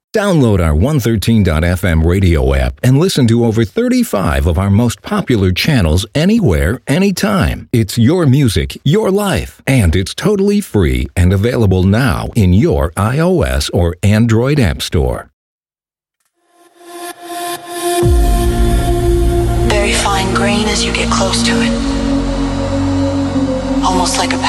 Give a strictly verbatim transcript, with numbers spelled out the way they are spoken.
Download our one thirteen dot f m radio app and listen to over thirty-five of our most popular channels anywhere, anytime. It's your music, your life, and it's totally free and available now in your iOS or Android app store. Very fine grain as you get close to it. Almost like a